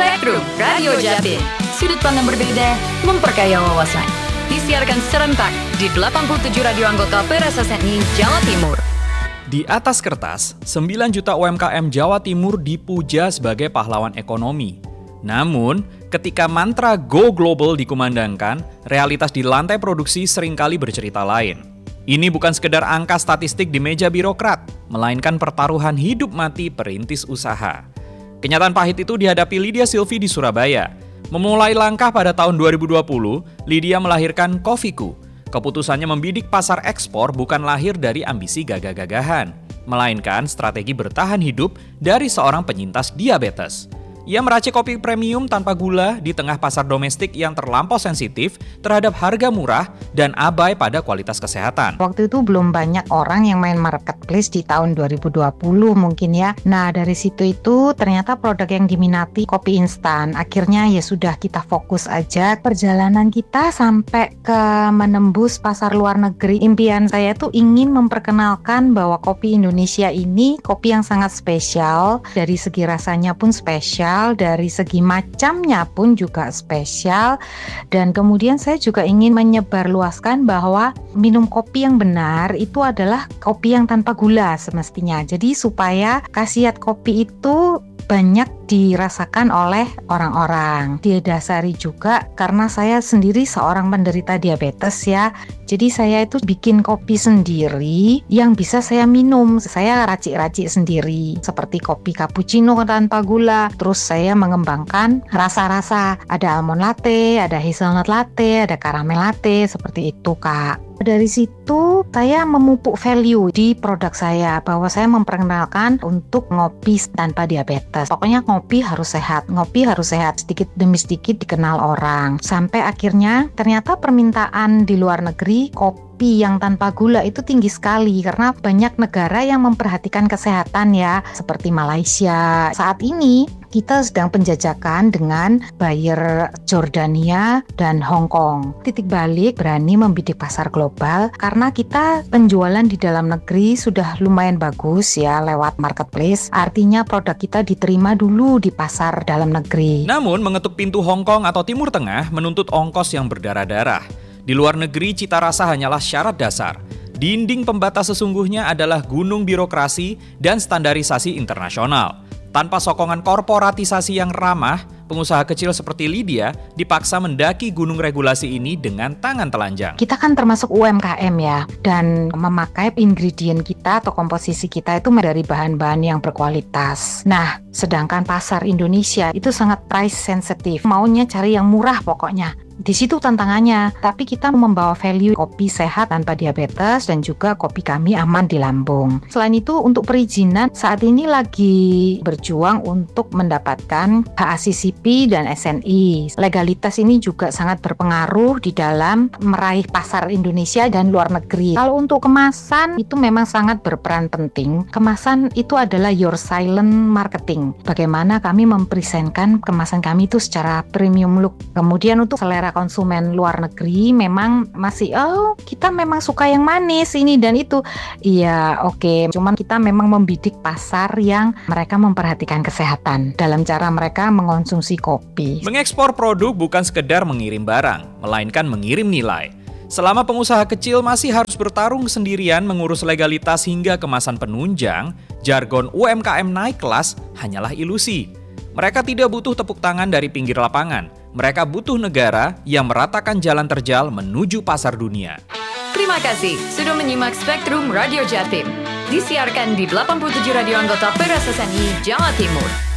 Spektrum Radio Jatim. Sudut pandang berbeda, memperkaya wawasan. Disiarkan serentak di 87 radio anggota PRSSNI Jawa Timur. Di atas kertas, 9 juta UMKM Jawa Timur dipuja sebagai pahlawan ekonomi. Namun, ketika mantra Go Global dikumandangkan, realitas di lantai produksi seringkali bercerita lain. Ini bukan sekedar angka statistik di meja birokrat, melainkan pertaruhan hidup mati perintis usaha. Kenyataan pahit itu dihadapi Lydia Sylvie di Surabaya. Memulai langkah pada tahun 2020, Lydia melahirkan Coffeeku. Keputusannya membidik pasar ekspor bukan lahir dari ambisi gagah-gagahan, melainkan strategi bertahan hidup dari seorang penyintas diabetes. Ia meracik kopi premium tanpa gula di tengah pasar domestik yang terlampau sensitif terhadap harga murah dan abai pada kualitas kesehatan. Waktu itu belum banyak orang yang main marketplace di tahun 2020 mungkin ya. Nah dari situ itu ternyata produk yang diminati kopi instan. Akhirnya ya sudah kita fokus aja. Perjalanan kita sampai ke menembus pasar luar negeri. Impian saya tuh ingin memperkenalkan bahwa kopi Indonesia ini kopi yang sangat spesial. Dari segi rasanya pun spesial. Dari segi macamnya pun juga spesial, dan kemudian saya juga ingin menyebarluaskan bahwa minum kopi yang benar itu adalah kopi yang tanpa gula semestinya. Jadi supaya khasiat kopi itu banyak dirasakan oleh orang-orang. Didasari juga karena saya sendiri seorang penderita diabetes ya. Jadi saya itu bikin kopi sendiri yang bisa saya minum. Saya racik-racik sendiri seperti kopi cappuccino tanpa gula. Terus saya mengembangkan rasa-rasa. Ada almond latte, ada hazelnut latte, ada caramel latte, seperti itu Kak. Dari situ saya memupuk value di produk saya bahwa saya memperkenalkan untuk ngopi tanpa diabetes. Pokoknya ngopi harus sehat, sedikit demi sedikit dikenal orang. Sampai akhirnya ternyata permintaan di luar negeri kopi yang tanpa gula itu tinggi sekali karena banyak negara yang memperhatikan kesehatan ya, seperti Malaysia. Saat ini kita sedang penjajakan dengan buyer Jordania dan Hong Kong. Titik balik berani membidik pasar global karena kita penjualan di dalam negeri sudah lumayan bagus ya lewat marketplace. Artinya produk kita diterima dulu di pasar dalam negeri. Namun mengetuk pintu Hong Kong atau Timur Tengah menuntut ongkos yang berdarah-darah. Di luar negeri cita rasa hanyalah syarat dasar. Dinding pembatas sesungguhnya adalah gunung birokrasi dan standarisasi internasional. Tanpa sokongan korporatisasi yang ramah, pengusaha kecil seperti Lydia dipaksa mendaki gunung regulasi ini dengan tangan telanjang. Kita kan termasuk UMKM ya, dan memakai ingredient kita atau komposisi kita itu dari bahan-bahan yang berkualitas. Nah, sedangkan pasar Indonesia itu sangat price sensitive, maunya cari yang murah pokoknya. Di situ tantangannya, tapi kita membawa value kopi sehat tanpa diabetes dan juga kopi kami aman di lambung. Selain itu untuk perizinan saat ini lagi berjuang untuk mendapatkan HACCP dan SNI. Legalitas ini juga sangat berpengaruh di dalam meraih pasar Indonesia dan luar negeri. Kalau untuk kemasan itu memang sangat berperan penting. Kemasan itu adalah your silent marketing. Bagaimana kami mempresentkan kemasan kami itu secara premium look. Kemudian untuk selera konsumen luar negeri memang masih kita memang suka yang manis ini dan itu. Iya, oke. Cuman kita memang membidik pasar yang mereka memperhatikan kesehatan dalam cara mereka mengonsumsi kopi. Mengekspor produk bukan sekedar mengirim barang, melainkan mengirim nilai. Selama pengusaha kecil masih harus bertarung sendirian mengurus legalitas hingga kemasan penunjang, jargon UMKM naik kelas hanyalah ilusi. Mereka tidak butuh tepuk tangan dari pinggir lapangan. Mereka butuh negara yang meratakan jalan terjal menuju pasar dunia. Terima kasih sudah menyimak Spektrum Radio Jatim. Disiarkan di 87 radio anggota PRSSNI Jawa Timur.